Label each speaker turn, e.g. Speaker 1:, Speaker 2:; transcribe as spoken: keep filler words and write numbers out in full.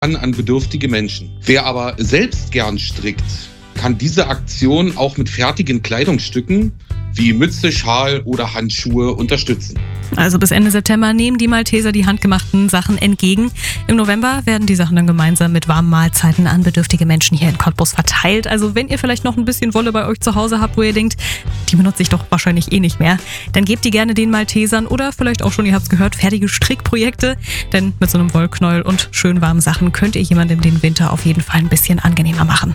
Speaker 1: an, an bedürftige Menschen. Wer aber selbst gern strickt, kann diese Aktion auch mit fertigen Kleidungsstücken wie Mütze, Schal oder Handschuhe unterstützen.
Speaker 2: Also bis Ende September nehmen die Malteser die handgemachten Sachen entgegen. Im November werden die Sachen dann gemeinsam mit warmen Mahlzeiten an bedürftige Menschen hier in Cottbus verteilt. Also wenn ihr vielleicht noch ein bisschen Wolle bei euch zu Hause habt, wo ihr denkt, die benutze ich doch wahrscheinlich eh nicht mehr, dann gebt die gerne den Maltesern oder vielleicht auch schon, ihr habt es gehört, fertige Strickprojekte. Denn mit so einem Wollknäuel und schön warmen Sachen könnt ihr jemandem den Winter auf jeden Fall ein bisschen angenehmer machen.